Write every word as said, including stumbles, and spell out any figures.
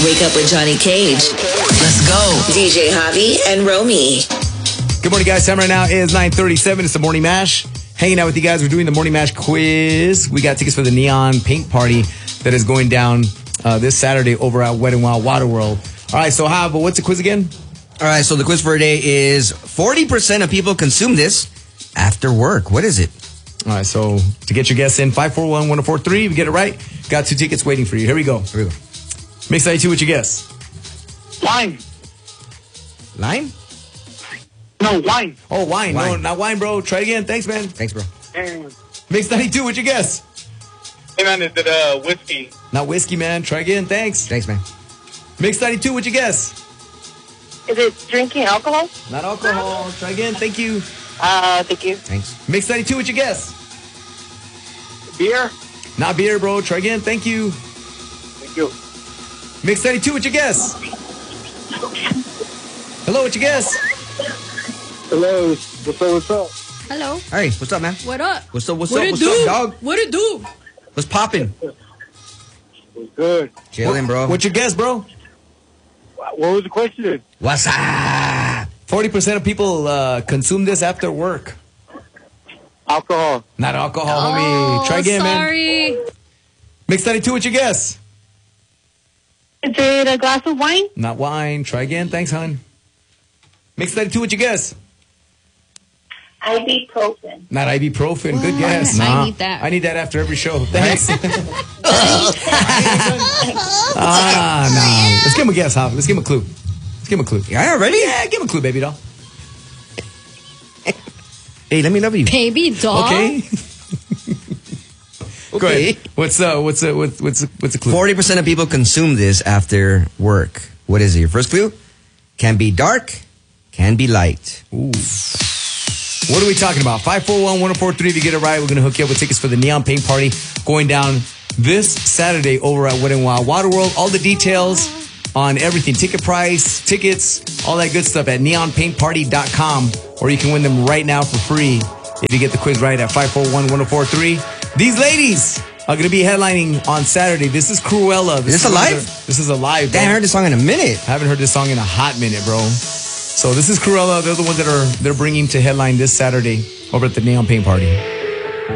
Wake Up with Johnny Cage. Let's go. D J Javi and Romy. Good morning, guys. Time right now is nine thirty-seven. It's the Morning Mash. Hanging out with you guys. We're doing the Morning Mash quiz. We got tickets for the Neon Paint Party that is going down uh, this Saturday over at Wet n Wild Waterworld. All right, so how, but what's the quiz again? All right, so the quiz for today is forty percent of people consume this after work. What is it? All right, so to get your guess in, five four one, one oh four three. If you get it right, got two tickets waiting for you. Here we go. Here we go. Mix ninety-two, what you guess? Wine. Lime? No, wine. Oh, wine. Wine. No, not wine, bro. Try it again. Thanks, man. Thanks, bro. Hey, Mix ninety-two, what you guess? man, is it uh, whiskey? Not whiskey, man. Try again. Thanks. Thanks, man. Mix ninety-two, what you guess? Is it drinking alcohol? Not alcohol. Try again. Thank you. Uh, thank you. Thanks. Mix ninety-two, what you guess? Beer? Not beer, bro. Try again. Thank you. Thank you. Mix ninety-two, what you guess? Hello, what you guess? Hello, what's up, what's up? Hello. Hey, what's up, man? What up? What's up, what's what up, it what's do? up, dog? What it do? What's popping? What's good? Chilling, bro. What's your guess, bro? What was the question? What's up? forty percent of people uh, consume this after work. Alcohol. Not alcohol, Oh, homie. Try again, man. sorry. Mix ninety-two, what you guess? Is it a glass of wine? Not wine. Try again. Thanks, hon. Mix ninety-two, what you guess? Ibuprofen. Not ibuprofen. Good Oh, guess. I Nah. need that. I need that after every show. Thanks. ah, nah. Let's give him a guess, huh? Let's give him a clue. Let's give him a clue. Yeah, ready? Yeah, give him a clue, baby doll. Hey, let me love you. Baby doll. Okay. Go Okay. ahead. What's uh? What's uh? What's what's what's a clue? forty percent of people consume this after work. What is it? Your first clue? Can be dark, can be light. Ooh. What are we talking about? five four one, one oh four three. If you get it right, we're going to hook you up with tickets for the Neon Paint Party going down this Saturday over at Wet n Wild Waterworld. All the details on everything, ticket price, tickets, all that good stuff at neon paint party dot com. Or you can win them right now for free if you get the quiz right at five four one, one oh four three. These ladies are going to be headlining on Saturday. This is Cruella. Is this a is live? their- This is a live. Damn, I bro. heard this song in a minute. I haven't heard this song in a hot minute, bro. So this is Cruella. They're the ones that are they're bringing to headline this Saturday over at the Neon Paint Party.